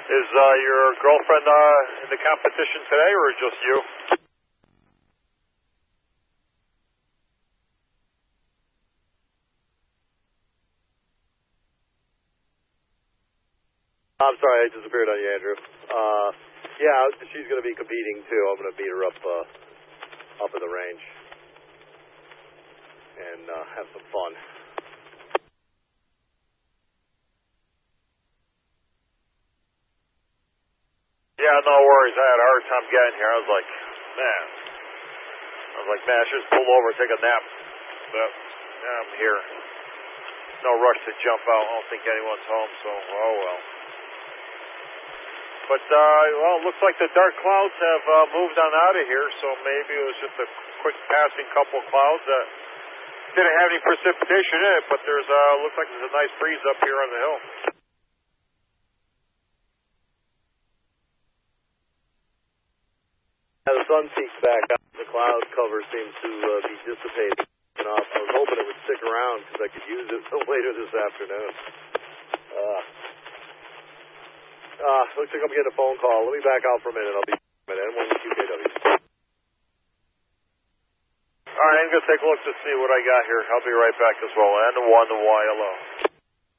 Is your girlfriend in the competition today, or just you? I'm sorry, I disappeared on you, Andrew. Yeah, she's going to be competing too. I'm going to beat her up in the range and have some fun. Yeah, no worries. I had a hard time getting here. I was like, man, I should just pull over and take a nap. But yeah, I'm here. No rush to jump out. I don't think anyone's home, so oh well. But well, it looks like the dark clouds have moved on out of here, so maybe it was just a quick passing couple of clouds that didn't have any precipitation in it, but there's looks like there's a nice breeze up here on the hill. Yeah, the sun peaks back up. The cloud cover seems to be dissipating enough. I was hoping it would stick around because I could use it later this afternoon. Looks like I'm getting a phone call. Let me back out for a minute. I'll be a minute. N1 QKW. All right, I'm going to take a look to see what I got here. I'll be right back as well. N1YLO.